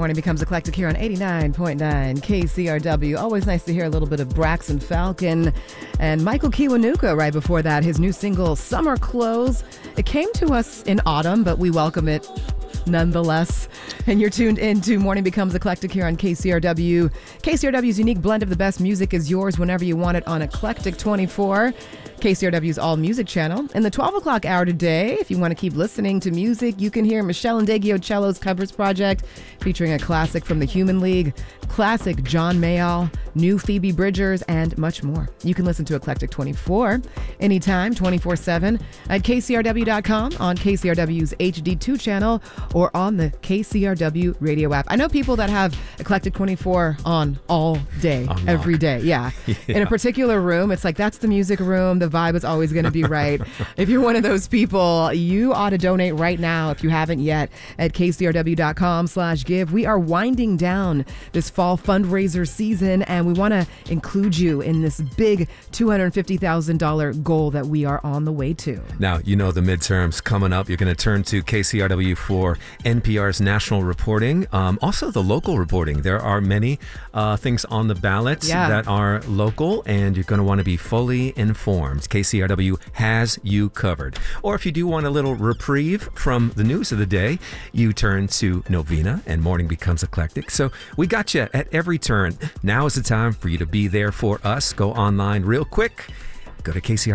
Morning becomes eclectic here on 89.9 KCRW. Always nice to hear a little bit of Braxton Falcon and Michael Kiwanuka right before that. His new single, Summer Clothes. It came to us in autumn, but we welcome it nonetheless. And you're tuned in to Morning Becomes Eclectic here on KCRW. KCRW's unique blend of the best music is yours whenever you want it on Eclectic 24. KCRW's All Music channel. In the 12 o'clock hour today, if you want to keep listening to music, you can hear Michelle Ndegeocello's Covers Project featuring a classic from the Human League, classic John Mayall, new Phoebe Bridgers, and much more. You can listen to Eclectic 24 anytime, 24/7 at KCRW.com, on KCRW's HD2 channel, or on the KCRW radio app. I know people that have Eclectic 24 on all day, every day. Yeah. In a particular room, it's like, that's the music room. The vibe is always going to be right. If you're one of those people, you ought to donate right now if you haven't yet at KCRW.com/give. We are winding down this fall fundraiser season, and we want to include you in this big $250,000 goal that we are on the way to. Now, you know the midterms coming up. You're going to turn to KCRW for NPR's national reporting, also the local reporting. There are many things on the ballot that are local, and you're going to want to be fully informed. KCRW has you covered. Or if you do want a little reprieve from the news of the day, you turn to Novena and Morning Becomes Eclectic. So we got you at every turn. Now is the time for you to be there for us. Go online real quick. Go to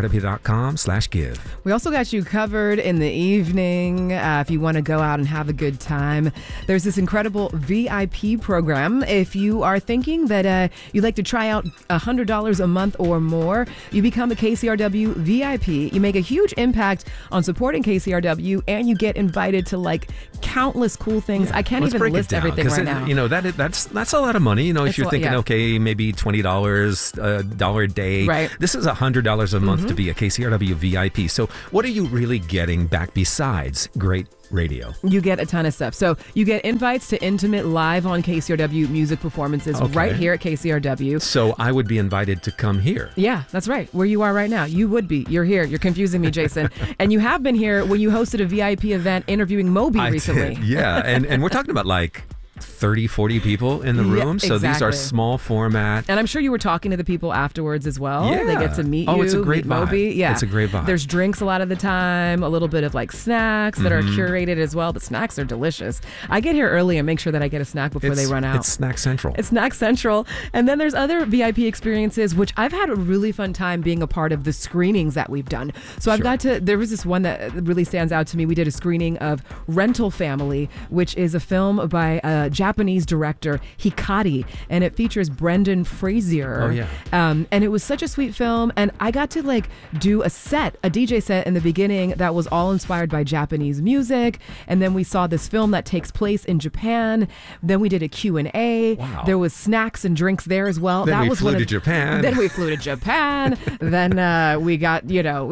KCRW.com/give. We also got you covered in the evening if you want to go out and have a good time. There's this incredible VIP program. If you are thinking that you'd like to try out $100 a month or more, you become a KCRW VIP. You make a huge impact on supporting KCRW, and you get invited to like countless cool things. I can't even list everything right now. You know, that's a lot of money. You know, if you're thinking, okay, maybe $20, $1 a day. Right. This is $100 a month to be a KCRW VIP. So what are you really getting back besides great radio? You get a ton of stuff. So you get invites to intimate live on KCRW music performances right here at KCRW. So I would be invited to come here. Yeah, that's right. Where you are right now. You would be. You're here. You're confusing me, Jason. And you have been here when you hosted a VIP event interviewing Moby recently. Did. Yeah. And we're talking about like 30, 40 people in the room. So these are small format. And I'm sure you were talking to the people afterwards as well. Yeah. They get to meet you. Oh, it's a great vibe. Moby. Yeah. It's a great vibe. There's drinks a lot of the time, a little bit of like snacks that are curated as well. The snacks are delicious. I get here early and make sure that I get a snack before they run out. It's Snack Central. It's Snack Central. And then there's other VIP experiences, which I've had a really fun time being a part of the screenings that we've done. So I've got to, there was this one that really stands out to me. We did a screening of Rental Family, which is a film by a Japanese director, Hikari, and it features Brendan Fraser. Oh, yeah. And it was such a sweet film, and I got to like do a DJ set in the beginning that was all inspired by Japanese music, and then we saw this film that takes place in Japan. Then we did a Q&A. Wow. There was snacks and drinks there as well. Then we flew to Japan. Then we flew to Japan. Then we got, you know...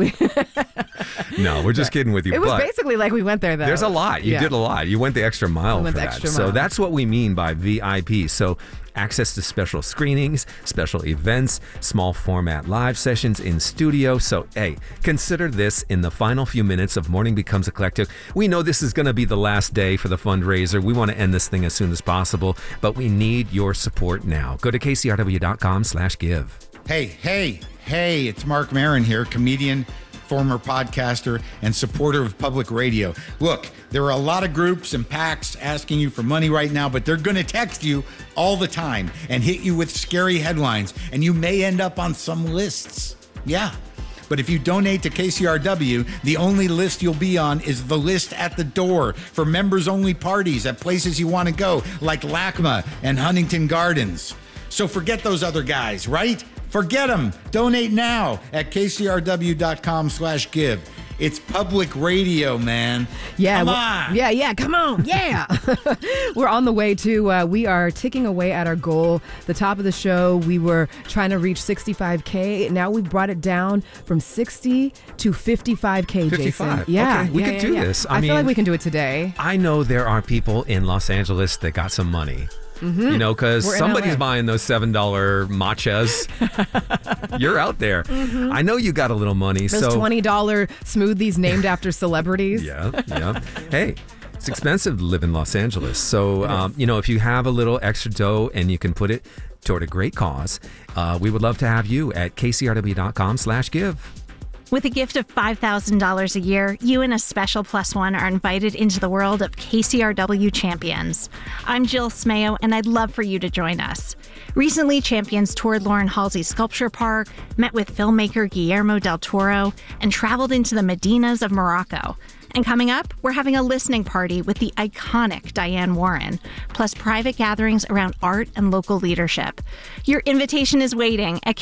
No, we're just kidding with you. It was basically like we went there, though. There's a lot. You did a lot. You went the extra mile for that. So that's what we mean by VIP. So access to special screenings, special events, small format live sessions in studio. So, hey, consider this in the final few minutes of Morning Becomes Eclectic. We know this is going to be the last day for the fundraiser. We want to end this thing as soon as possible, but we need your support now. Go to KCRW.com/give. Hey, it's Mark Maron here, comedian, former podcaster, and supporter of public radio. Look, there are a lot of groups and PACs asking you for money right now, but they're going to text you all the time and hit you with scary headlines, and you may end up on some lists. Yeah. But if you donate to KCRW, the only list you'll be on is the list at the door for members-only parties at places you want to go, like LACMA and Huntington Gardens. So forget those other guys, right? Forget them. Donate now at KCRW.com/give. It's public radio, man. Yeah. Come on. Come on. Yeah. We're on the way to, we are ticking away at our goal. The top of the show, we were trying to reach 65K. Now we've brought it down from 60 to 55K, 55. Jason. Yeah. Okay, we can do this. I feel like we can do it today. I know there are people in Los Angeles that got some money. You know, because somebody's buying those $7 matchas. You're out there. I know you got a little money. Those $20 smoothies named after celebrities. Yeah. Hey, It's expensive to live in Los Angeles. So, if you have a little extra dough and you can put it toward a great cause, we would love to have you at kcrw.com/give. With a gift of $5,000 a year, you and a special plus one are invited into the world of KCRW Champions. I'm Jill Smayo, and I'd love for you to join us. Recently, Champions toured Lauren Halsey Sculpture Park, met with filmmaker Guillermo del Toro, and traveled into the Medinas of Morocco. And coming up, we're having a listening party with the iconic Diane Warren, plus private gatherings around art and local leadership. Your invitation is waiting at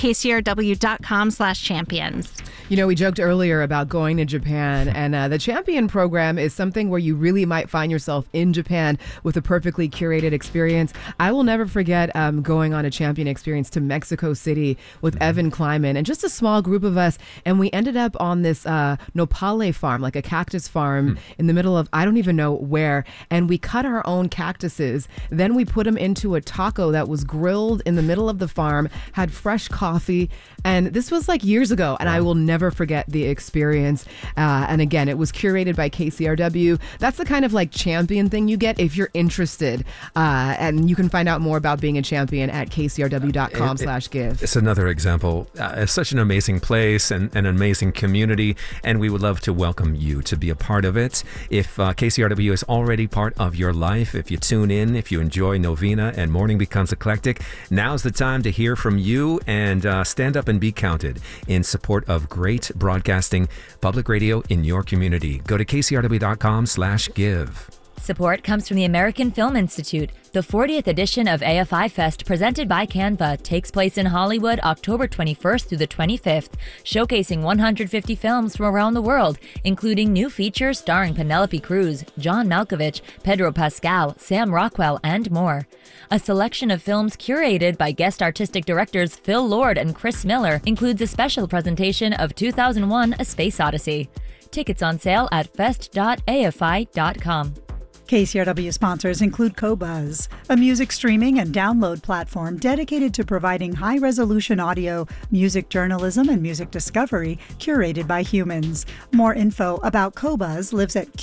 kcrw.com/champions. We joked earlier about going to Japan, and the Champion program is something where you really might find yourself in Japan with a perfectly curated experience. I will never forget going on a Champion experience to Mexico City with Evan Kleiman and just a small group of us, and we ended up on this nopale farm, like a cactus farm in the middle of, I don't even know where, and we cut our own cactuses. Then we put them into a taco that was grilled in the middle of the farm, had fresh coffee, and this was like years ago, and I will never forget the experience. And again, it was curated by KCRW. That's the kind of like champion thing you get if you're interested. And you can find out more about being a champion at kcrw.com/give. It's another example. It's such an amazing place and an amazing community, and we would love to welcome you to be a part of it. If KCRW is already part of your life, if you tune in, if you enjoy Novena and Morning Becomes Eclectic, now's the time to hear from you and stand up and be counted in support of great broadcasting, public radio in your community. Go to kcrw.com/give. Support comes from the American Film Institute. The 40th edition of AFI Fest, presented by Canva, takes place in Hollywood October 21st through the 25th, showcasing 150 films from around the world, including new features starring Penelope Cruz, John Malkovich, Pedro Pascal, Sam Rockwell, and more. A selection of films curated by guest artistic directors Phil Lord and Chris Miller includes a special presentation of 2001: A Space Odyssey. Tickets on sale at fest.afi.com. KCRW sponsors include Qobuz, a music streaming and download platform dedicated to providing high-resolution audio, music journalism, and music discovery curated by humans. More info about Qobuz lives at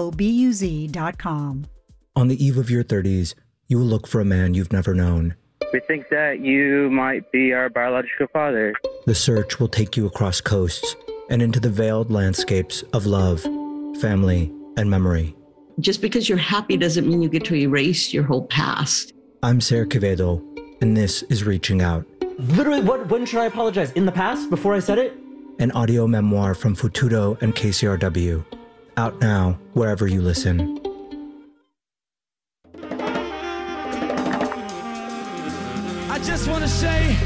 qobuz.com. On the eve of your 30s, you will look for a man you've never known. We think that you might be our biological father. The search will take you across coasts and into the veiled landscapes of love, family, and memory. Just because you're happy doesn't mean you get to erase your whole past. I'm Ser Quevedo, and this is Reaching Out. Literally, when should I apologize? In the past, before I said it? An audio memoir from Futudo and KCRW. Out now, wherever you listen. I just want to say